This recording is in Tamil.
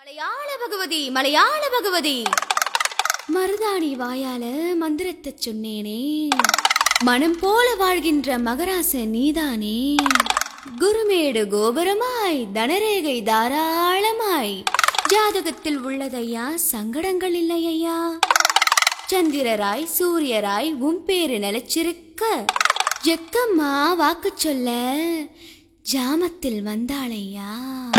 மலையாள பகவதி மலையாள பகவதி மருதாணி வாயால மந்திரத்தை சொன்னேனே, மனம் போல வாழ்கின்ற மகராச நீதானே. குருமேடு கோபுரமாய் தனரேகை தாராளமாய் ஜாதகத்தில் உள்ளதையா, சங்கடங்கள் இல்லையா. சந்திரராய் சூரியராய் உன் பேரு நிலைச்சிருக்க, ஜக்கம்மா வாக்கு சொல்ல ஜாமத்தில் வந்தாளையா.